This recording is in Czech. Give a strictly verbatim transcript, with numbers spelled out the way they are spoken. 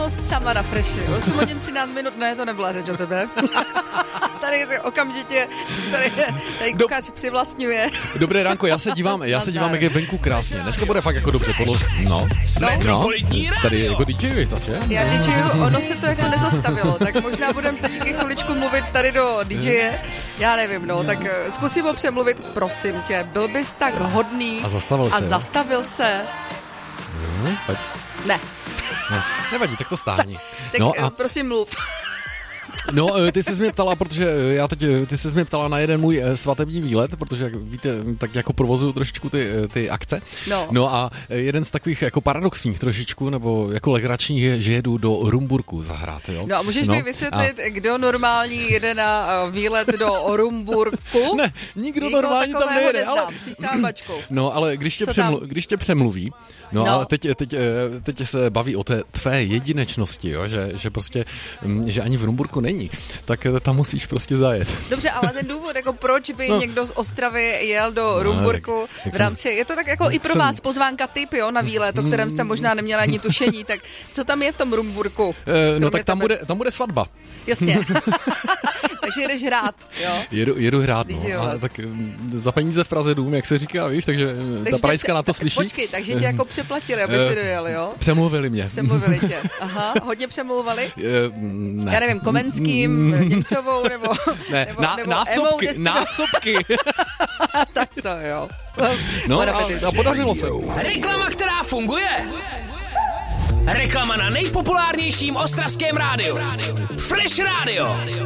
milost sama na Freši. osm hodin třináct minut, ne, to nebyla řeč o tebe. Tady se okamžitě, tady, tady kuchač Do... přivlastňuje. Dobré ránko, já se dívám, já se dívám, jak je venku krásně. Dneska bude fakt jako dobře položený. No, no, no. Tady jako DJuješ zase, je? Já DJuju, ono se to jako nezastavilo, tak možná budeme teď chviličku mluvit tady do D J. Já nevím, no, tak zkusím ho přemluvit, prosím tě, byl bys tak hodný. A zastavil se. A zastavil se. Hmm, ne. Ne, nevadí, tak to stáhni. Tak no a... prosím mluv. No, ty jsi mě ptala, protože já teď, ty jsi mě ptala na jeden můj svatební výlet, protože, jak víte, tak jako provozuju trošičku ty, ty akce. No. No a jeden z takových jako paradoxních trošičku, nebo jako legračních je, že jedu do Rumburku zahrát, jo. No a můžeš no, mi vysvětlit, a... kdo normální jede na výlet do Rumburku? Ne, nikdo normální tam nejede. Neznám, ale... přísávačkou. No, ale když tě, přemlu... když tě přemluví, no, no. ale teď, teď, teď se baví o té tvé jedinečnosti, jo, že, že prostě, že ani v Rumburku není, tak tam musíš prostě zajet. Dobře, ale ten důvod, jako proč by no. někdo z Ostravy jel do Rumburku no, tak, v rámci, je to tak jako i pro jsem... vás pozvánka tip, jo, na výlet, o kterém jste možná neměla ani tušení, tak co tam je v tom Rumburku? E, no tak tam bude, tam bude svatba. Jasně. Takže jedeš hrát, jo? Jedu, jedu hrát, no. A tak za peníze v Praze dům, jak se říká, víš, takže, takže ta Prajská na to slyší. Počkej, takže tě jako přeplatili, aby si dojel, jo? Přemluvili mě. Přemluvili tě, aha, hodně přemluvali? E, ne. Já nevím, Komenským, Němcovou, nebo... Ne, nebo, na, nebo násobky, násobky. Tak to jo. No a, a podařilo se. Reklama, která funguje. Reklama na nejpopulárnějším ostravském rádiu. Fresh Radio.